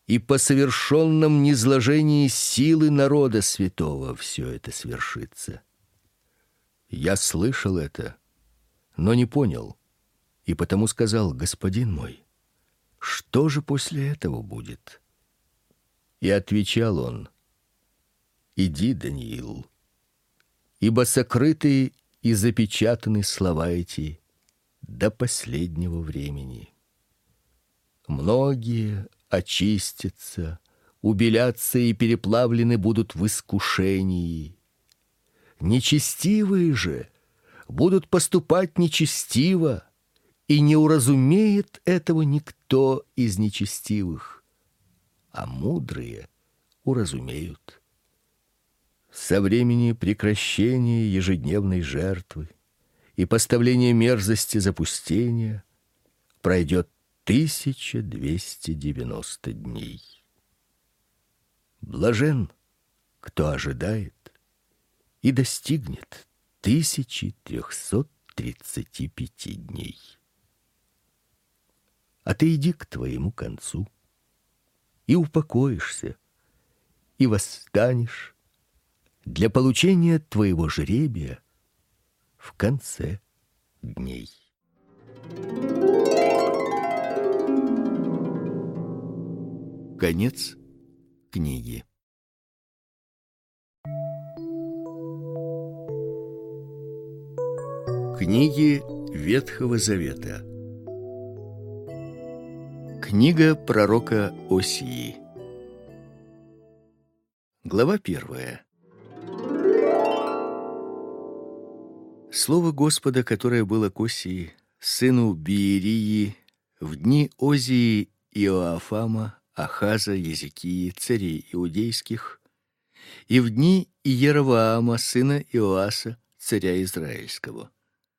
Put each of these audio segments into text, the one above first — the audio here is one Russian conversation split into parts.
и по совершенном низложении силы народа святого все это свершится. Я слышал это, но не понял, и потому сказал: Господин мой, что же после этого будет? И отвечал он: Иди, Даниил, ибо сокрыты и запечатаны слова эти до последнего времени. Многие очистятся, убелятся и переплавлены будут в искушении. Нечестивые же будут поступать нечестиво, и не уразумеет этого никто из нечестивых, а мудрые уразумеют. Со времени прекращения ежедневной жертвы и поставления мерзости запустения пройдет 1290 дней. Блажен, кто ожидает и достигнет 1335 дней. А ты иди к твоему концу и упокоишься, и восстанешь для получения твоего жребия в конце дней. Конец книги. Книги Ветхого Завета. Книга пророка Осии. Глава 1. Слово Господа, которое было к Осии, сыну Биерии, в дни Озии, Иоафама, Ахаза, Езекии, царей иудейских, и в дни Иеровоама, сына Иоаса, царя израильского.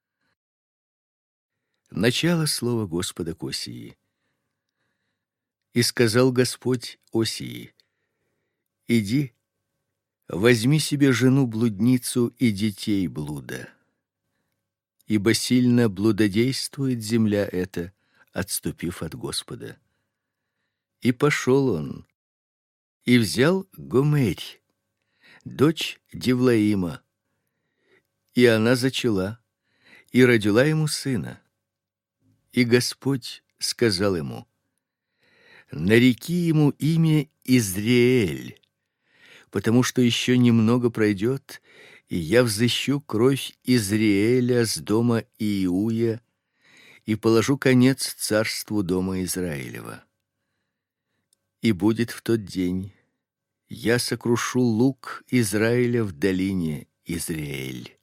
Начало слова Господа к Осии. И сказал Господь Осии: иди, возьми себе жену-блудницу и детей блуда, ибо сильно блудодействует земля эта, отступив от Господа. И пошел он, и взял Гомерь, дочь Дивлаима, и она зачала, и родила ему сына. И Господь сказал ему: нареки ему имя Изриэль, потому что еще немного пройдет, и я взыщу кровь Изриэля с дома Иуя и положу конец царству дома Израилева. И будет в тот день, я сокрушу лук Израиля в долине Изриэль.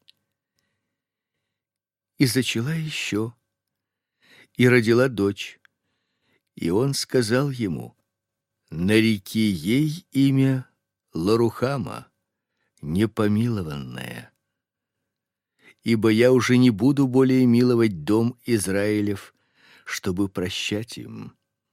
И зачала еще, и родила дочь, и он сказал ему: нареки ей имя Лорухама, непомилованная, ибо я уже не буду более миловать дом Израилев, чтобы прощать им.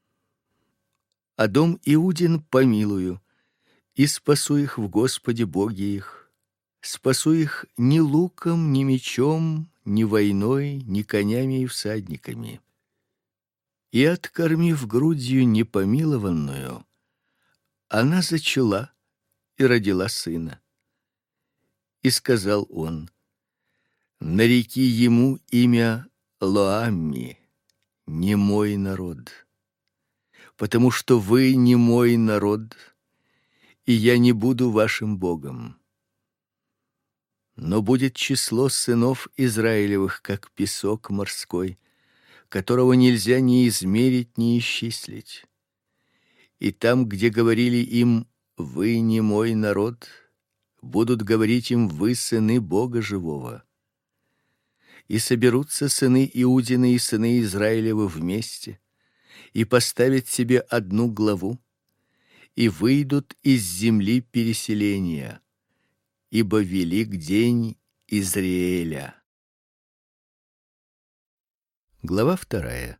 А дом Иудин помилую, и спасу их в Господе Боге их, спасу их ни луком, ни мечом, ни войной, ни конями и всадниками. И, откормив грудью непомилованную, она зачала и родила сына. И сказал он: нареки ему имя Лоамми, не мой народ, потому что вы не мой народ, и я не буду вашим Богом. Но будет число сынов Израилевых, как песок морской, которого нельзя ни измерить, ни исчислить. И там, где говорили им: вы не мой народ, будут говорить им: вы сыны Бога живого. И соберутся сыны Иудины и сыны Израилевы вместе, и поставят себе одну главу, и выйдут из земли переселения, ибо велик день Изриэля. Глава 2.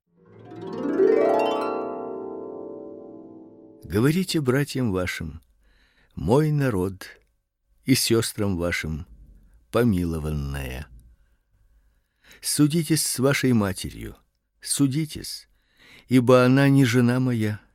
Говорите братьям вашим: мой народ, и сестрам вашим: помилованная. Судитесь с вашей матерью, судитесь, ибо она не жена моя,